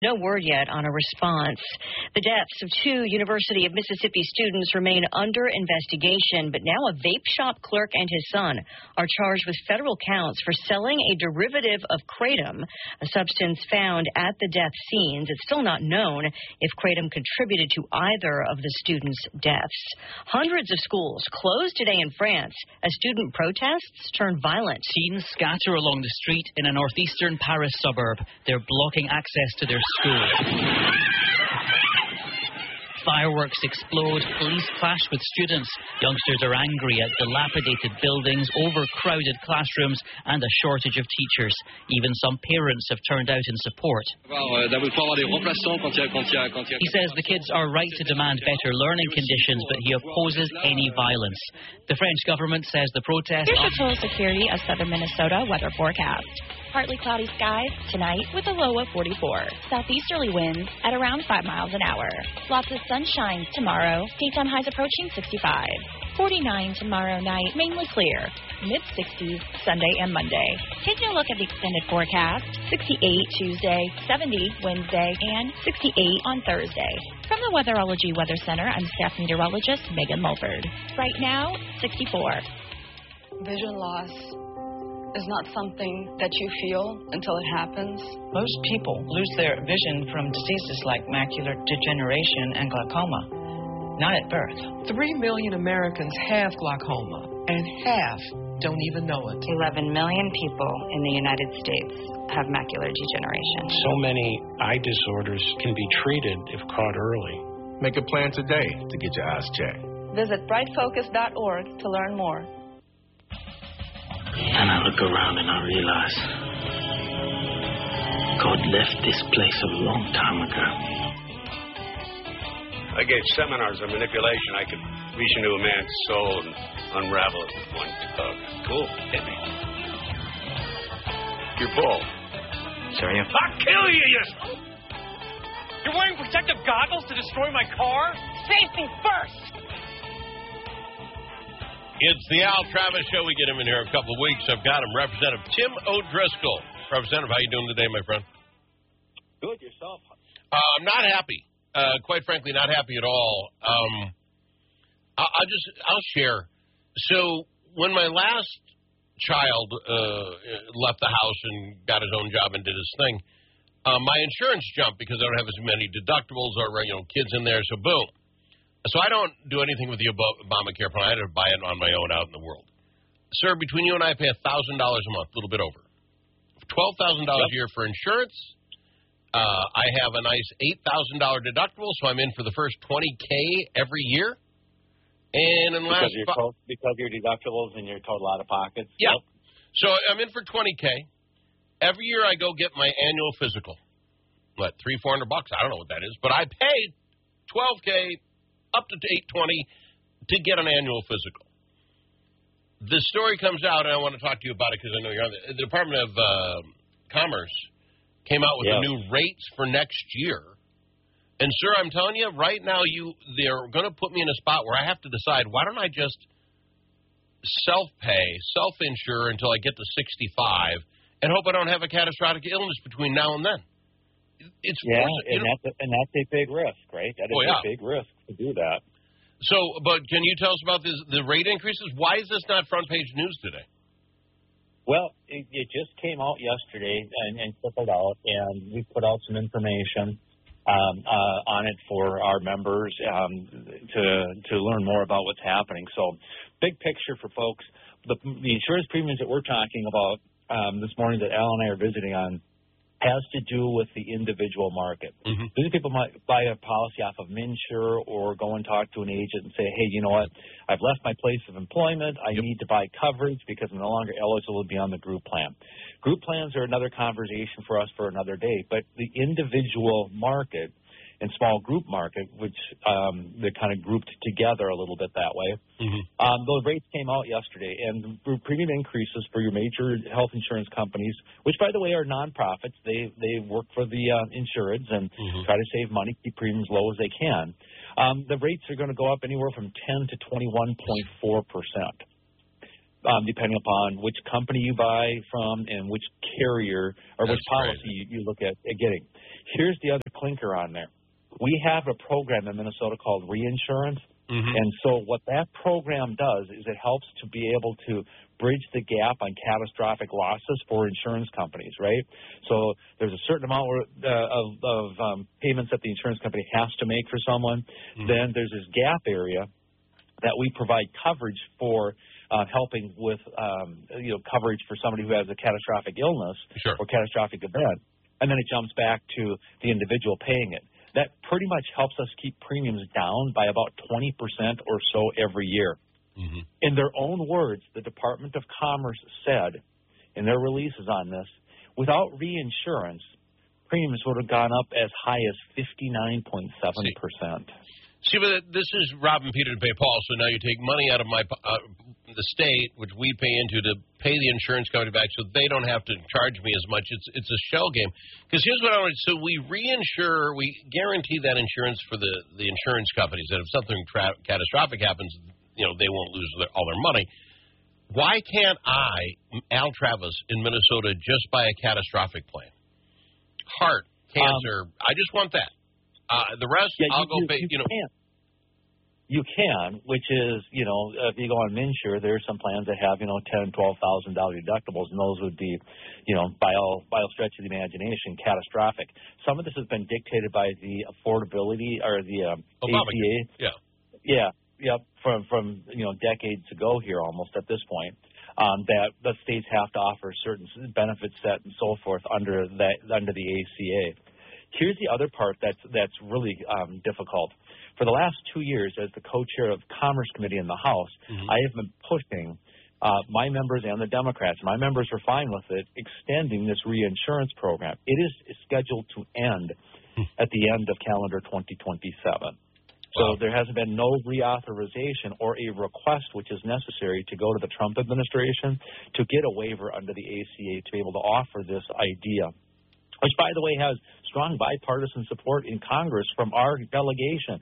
No word yet on a response. The deaths of two University of Mississippi students remain under investigation, but now a vape shop clerk and his son are charged with federal counts for selling a derivative of kratom, a substance found at the death scenes. It's still not known if kratom contributed to either of the students' deaths. Hundreds of schools closed today in France as student protests turned violent. Teens scatter along the street in a northeastern Paris suburb. They're blocking access to their school. Fireworks explode, police clash with students. Youngsters are angry at dilapidated buildings, overcrowded classrooms, and a shortage of teachers. Even some parents have turned out in support. He says the kids are right to demand better learning conditions, but he opposes any violence. The French government says the protest... Here's the total security of southern Minnesota weather forecast. Partly cloudy skies tonight with a low of 44. Southeasterly winds at around 5 miles an hour. Lots of sunshine tomorrow. Daytime highs approaching 65. 49 tomorrow night, mainly clear. Mid-60s Sunday and Monday. Taking a look at the extended forecast. 68 Tuesday, 70 Wednesday, and 68 on Thursday. From the Weatherology Weather Center, I'm staff meteorologist Megan Mulford. Right now, 64. Vision loss is not something that you feel until it happens. Most people lose their vision from diseases like macular degeneration and glaucoma, not at birth. 3 million Americans have glaucoma, and half don't even know it. 11 million people in the United States have macular degeneration. So many eye disorders can be treated if caught early. Make a plan today to get your eyes checked. Visit brightfocus.org to learn more. And I look around and I realize God left this place a long time ago. I gave seminars on manipulation. I could reach into a man's soul and unravel it with one tug. Cool. Hit me. You're bull. Sorry? I'll kill you, you... You're wearing protective goggles to destroy my car? Safety first! It's the Al Travis Show. We get him in here a couple of weeks. I've got him, Representative Tim O'Driscoll. Representative, how you doing today, my friend? Good, yourself? I'm not happy. Quite frankly, not happy at all. I'll share. So when my last child left the house and got his own job and did his thing, my insurance jumped because I don't have as many deductibles or kids in there. So boom. So I don't do anything with the Obamacare plan. I had to buy it on my own out in the world. Sir, between you and I pay $1,000 a month, a little bit over. $12,000 a year for insurance. I have a nice $8,000 deductible, so I'm in for the first $20K every year. And in because your deductibles and your total out of pockets. Yeah. Yep. So I'm in for $20K. Every year I go get my annual physical. What, $300-400? I don't know what that is, but I pay $12K. Up to $820 to get an annual physical. The story comes out, and I want to talk to you about it because I know you're on the Department of Commerce came out with the new rates for next year. And, sir, I'm telling you, right now they're going to put me in a spot where I have to decide, why don't I just self-pay, self-insure until I get to 65 and hope I don't have a catastrophic illness between now and then. And that's a big risk, right? That is a big risk to do that. So, but can you tell us about the rate increases? Why is this not front page news today? Well, it just came out yesterday and trickled out, and we put out some information on it for our members to learn more about what's happening. So, big picture for folks, the insurance premiums that we're talking about this morning that Al and I are visiting on has to do with the individual market. Mm-hmm. These people might buy a policy off of MNsure or go and talk to an agent and say, hey, you know what, I've left my place of employment. I need to buy coverage because I'm no longer eligible to be on the group plan. Group plans are another conversation for us for another day, but the individual market and small group market, which they're kind of grouped together a little bit that way. Mm-hmm. Those rates came out yesterday, and premium increases for your major health insurance companies, which, by the way, are nonprofits. They work for the insureds and try to save money, keep premiums low as they can. The rates are going to go up anywhere from 10 to 21.4%. depending upon which company you buy from and which carrier or which policy you look at getting. Here's the other clinker on there. We have a program in Minnesota called reinsurance. And so what that program does is it helps to be able to bridge the gap on catastrophic losses for insurance companies, right? So there's a certain amount of payments that the insurance company has to make for someone. Then there's this gap area that we provide coverage for, helping with coverage for somebody who has a catastrophic illness or catastrophic event. And then it jumps back to the individual paying it. That pretty much helps us keep premiums down by about 20% or so every year. In their own words, the Department of Commerce said in their releases on this, without reinsurance, premiums would have gone up as high as 59.7%. See, but this is robbing Peter to pay Paul, so now you take money out of the state, which we pay into, to pay the insurance company back so they don't have to charge me as much. It's a shell game. Because here's what I want to do. So we reinsure, we guarantee that insurance for the insurance companies, that if something catastrophic happens, they won't lose all their money. Why can't I, Al Travis, in Minnesota, just buy a catastrophic plan? Heart, cancer, I just want that. The rest, I'll go pay, You can, which is, if you go on MNsure, there are some plans that have, $10,000, $12,000 deductibles, and those would be, by all stretch of the imagination, catastrophic. Some of this has been dictated by the affordability or the ACA. From decades ago here almost at this point, that the states have to offer certain benefits set and so forth under the ACA. Here's the other part that's really difficult. For the last 2 years, as the co-chair of Commerce Committee in the House, I have been pushing my members and the Democrats. My members are fine with it, extending this reinsurance program. It is scheduled to end at the end of calendar 2027. So there hasn't been no reauthorization or a request which is necessary to go to the Trump administration to get a waiver under the ACA to be able to offer this idea, which, by the way, has strong bipartisan support in Congress from our delegation.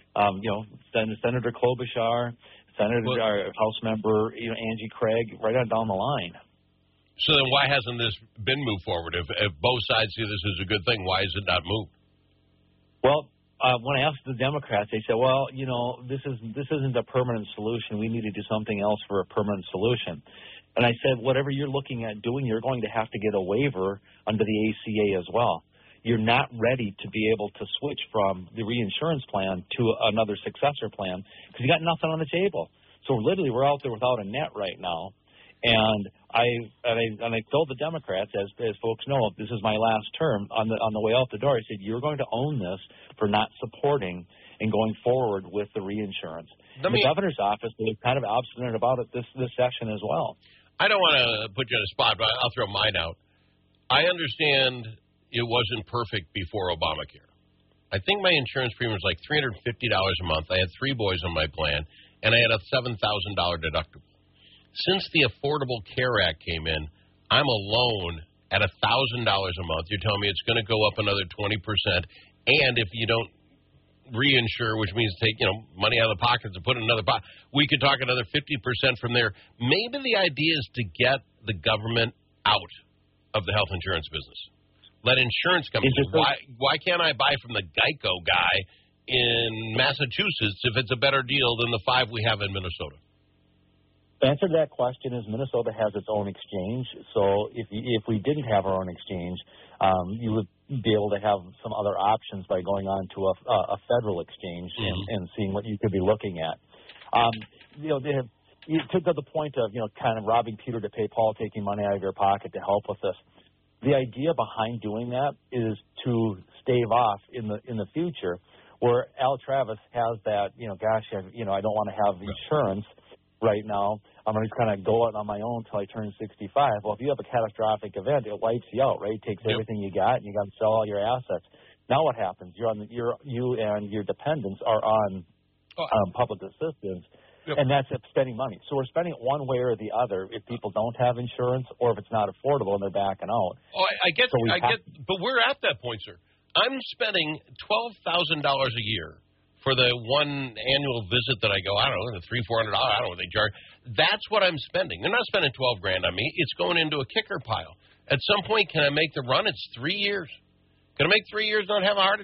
Senator Klobuchar, our House member, Angie Craig, right on down the line. So then why hasn't this been moved forward? If both sides see this as a good thing, why is it not moved? Well, when I asked the Democrats, they said, this isn't a permanent solution. We need to do something else for a permanent solution. And I said, whatever you're looking at doing, you're going to have to get a waiver under the ACA as well. You're not ready to be able to switch from the reinsurance plan to another successor plan because you got nothing on the table. So literally we're out there without a net right now. And I told the Democrats, as folks know, this is my last term, on the way out the door, I said, you're going to own this for not supporting and going forward with the reinsurance. The governor's office was kind of obstinate about it this session as well. I don't want to put you on a spot, but I'll throw mine out. I understand it wasn't perfect before Obamacare. I think my insurance premium was like $350 a month. I had 3 boys on my plan, and I had a $7,000 deductible. Since the Affordable Care Act came in, I'm alone at $1,000 a month. You're telling me it's going to go up another 20%, and if you don't reinsure, which means take money out of the pockets and put it in another pocket, we could talk another 50% from there. Maybe the idea is to get the government out of the health insurance business. Let insurance companies. Why can't I buy from the Geico guy in Massachusetts if it's a better deal than the 5 we have in Minnesota? The answer to that question is Minnesota has its own exchange. So if we didn't have our own exchange, you would be able to have some other options by going on to a federal exchange and seeing what you could be looking at. To the point of kind of robbing Peter to pay Paul, taking money out of your pocket to help with this. The idea behind doing that is to stave off in the future where Al Travis has that I don't want to have insurance right now. I'm going to kind of go out on my own until I turn 65. Well, if you have a catastrophic event, it wipes you out, right? It takes everything you got, and you got to sell all your assets. Now what happens? You and your dependents are on public assistance, and that's spending money. So we're spending it one way or the other if people don't have insurance or if it's not affordable and they're backing out. Oh, I get, but we're at that point, sir. I'm spending $12,000 a year for the one annual visit that I go, I don't know, the $300-400, I don't know what they charge. That's what I'm spending. They're not spending $12,000 on me. It's going into a kicker pile. At some point, can I make the run? It's 3 years. Can I make 3 years not have a heart attack?